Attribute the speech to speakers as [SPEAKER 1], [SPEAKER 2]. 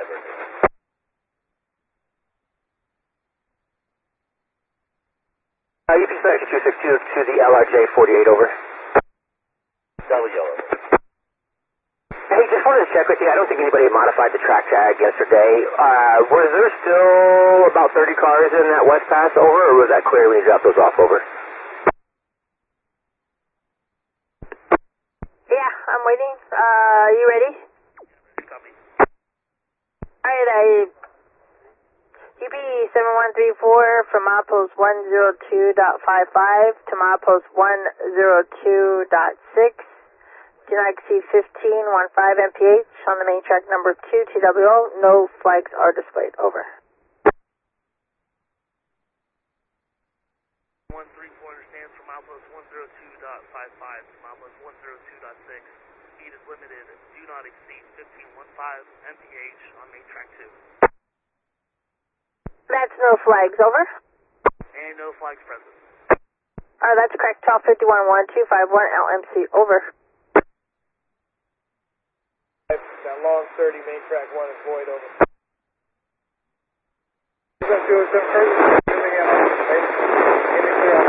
[SPEAKER 1] UP Spanish 262 to the LRJ 48, over.
[SPEAKER 2] Double yellow.
[SPEAKER 1] Hey, just wanted to check with you. I don't think anybody modified the track tag yesterday. Was there still about 30 cars in that West Pass, over, or was that clear when you dropped those off, over?
[SPEAKER 3] Yeah, I'm waiting. You ready?
[SPEAKER 2] Copy.
[SPEAKER 3] Alright, UP 7134 from milepost 102.55 to milepost 102.6. Do not exceed 15 mph on the main track number 2 TWO. No flags are displayed. Over.
[SPEAKER 2] 134 understands from milepost 102.55 to milepost 102.6. Speed is limited. Do not exceed 15.15 mph on main track 2.
[SPEAKER 3] That's no flags. Over.
[SPEAKER 2] And no flags present.
[SPEAKER 3] That's correct. 1251 1251 LMC. Over.
[SPEAKER 4] That long 30 main track 1 is void, over. Is that 207 further? Give me clear